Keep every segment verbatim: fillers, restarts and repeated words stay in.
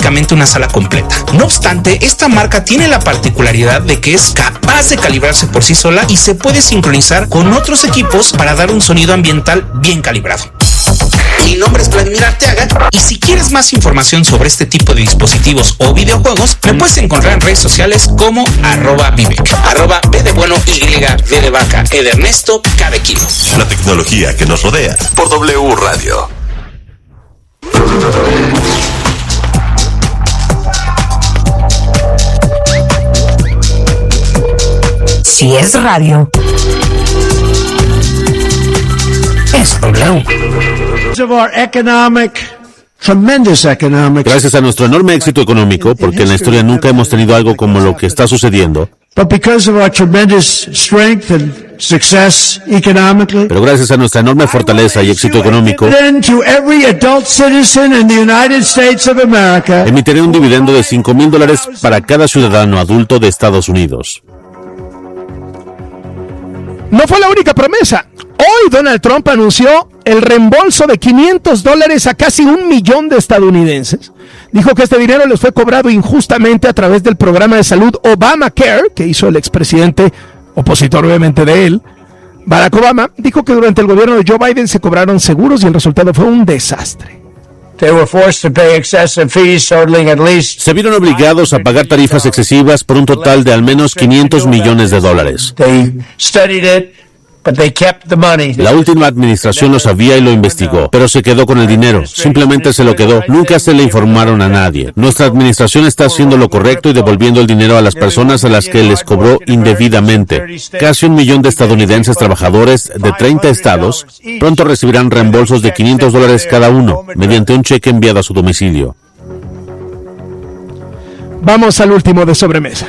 prácticamente una sala completa. No obstante, esta marca tiene la particularidad de que es capaz de calibrarse por sí sola y se puede sincronizar con otros equipos para dar un sonido ambiental bien calibrado. Mi nombre es Vladimir Arteaga y si quieres más información sobre este tipo de dispositivos o videojuegos, me puedes encontrar en redes sociales como arroba Vivek, arroba B de bueno, Y, V de vaca, E de Ernesto, K de kilo. La tecnología que nos rodea por W Radio. Si es radio, es W. Gracias a nuestro enorme éxito económico, porque en la historia nunca hemos tenido algo como lo que está sucediendo, pero gracias a nuestra enorme fortaleza y éxito económico, emitiré un dividendo de cinco mil dólares para cada ciudadano adulto de Estados Unidos. No fue la única promesa. Hoy Donald Trump anunció el reembolso de quinientos dólares a casi un millón de estadounidenses. Dijo que este dinero les fue cobrado injustamente a través del programa de salud Obamacare, que hizo el expresidente, opositor obviamente de él, Barack Obama. Dijo que durante el gobierno de Joe Biden se cobraron seguros y el resultado fue un desastre. Se vieron obligados a pagar tarifas excesivas por un total de al menos quinientos millones de dólares. La última administración lo sabía y lo investigó, pero se quedó con el dinero. Simplemente se lo quedó. Nunca se le informaron a nadie. Nuestra administración está haciendo lo correcto y devolviendo el dinero a las personas a las que les cobró indebidamente. Casi un millón de estadounidenses trabajadores de treinta estados pronto recibirán reembolsos de quinientos dólares cada uno mediante un cheque enviado a su domicilio. Vamos al último de sobremesa.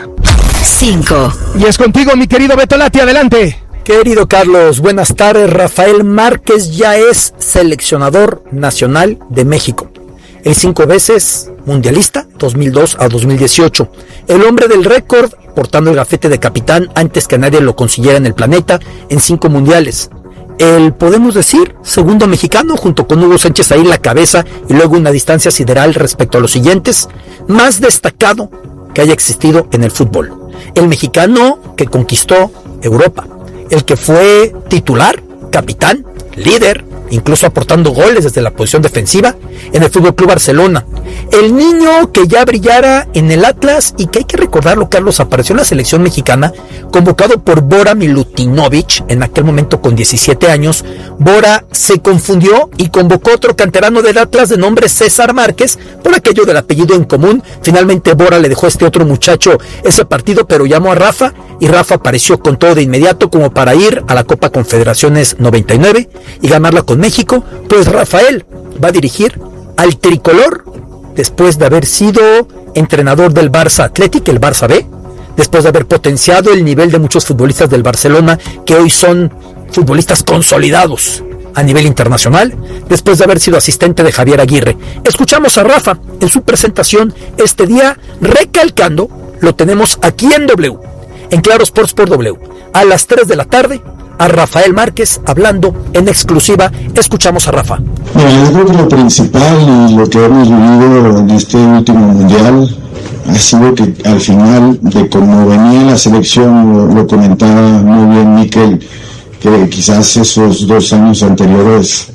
cinco. Y es contigo, mi querido Beto Lati, adelante. Querido Carlos, buenas tardes. Rafael Márquez ya es seleccionador nacional de México. El cinco veces mundialista, dos mil dos a dos mil dieciocho. El hombre del récord, portando el gafete de capitán antes que nadie lo consiguiera en el planeta, en cinco mundiales. El, podemos decir, segundo mexicano, junto con Hugo Sánchez ahí en la cabeza y luego una distancia sideral respecto a los siguientes, más destacado que haya existido en el fútbol. El mexicano que conquistó Europa. El que fue titular, capitán, líder, incluso aportando goles desde la posición defensiva en el F C Barcelona. El niño que ya brillara en el Atlas y que hay que recordarlo, Carlos, apareció en la selección mexicana convocado por Bora Milutinovic, en aquel momento con diecisiete años. Bora se confundió y convocó otro canterano del Atlas de nombre César Márquez por aquello del apellido en común. Finalmente Bora le dejó a este otro muchacho ese partido, pero llamó a Rafa y Rafa apareció con todo de inmediato como para ir a la Copa Confederaciones noventa y nueve y ganarla con México. Pues Rafael va a dirigir al tricolor después de haber sido entrenador del Barça Athletic, el Barça B, después de haber potenciado el nivel de muchos futbolistas del Barcelona que hoy son futbolistas consolidados a nivel internacional, después de haber sido asistente de Javier Aguirre. Escuchamos a Rafa en su presentación este día, recalcando, lo tenemos aquí en W, en Claro Sports por W, a las tres de la tarde, a Rafael Márquez hablando en exclusiva. Escuchamos a Rafa. Bueno, yo creo que lo principal y lo que hemos vivido en este último mundial ha sido que al final, de cómo venía la selección, lo, lo comentaba muy bien Miquel, que quizás esos dos años anteriores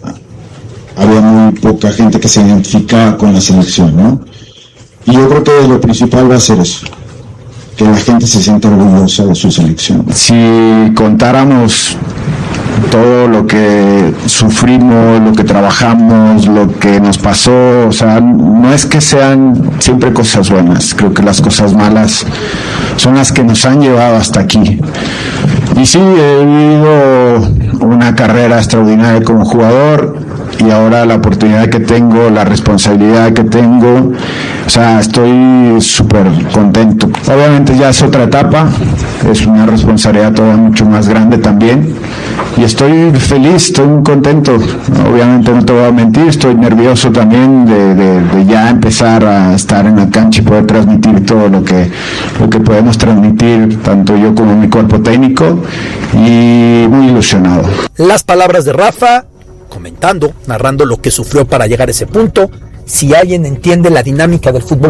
había muy poca gente que se identificaba con la selección, ¿no? Y yo creo que lo principal va a ser eso, que la gente se sienta orgullosa de su selección. Si contáramos todo lo que sufrimos, lo que trabajamos, lo que nos pasó, o sea, no es que sean siempre cosas buenas, creo que las cosas malas son las que nos han llevado hasta aquí. Y sí, he vivido una carrera extraordinaria como jugador y ahora la oportunidad que tengo, la responsabilidad que tengo, o sea, estoy súper contento. Obviamente ya es otra etapa, es una responsabilidad todavía mucho más grande también y estoy feliz, estoy muy contento. Obviamente no te voy a mentir, estoy nervioso también de, de, de ya empezar a estar en la cancha y poder transmitir todo lo que, lo que podemos transmitir, tanto yo como mi cuerpo técnico, y muy ilusionado. Las palabras de Rafa, comentando, narrando lo que sufrió para llegar a ese punto. Si alguien entiende la dinámica del fútbol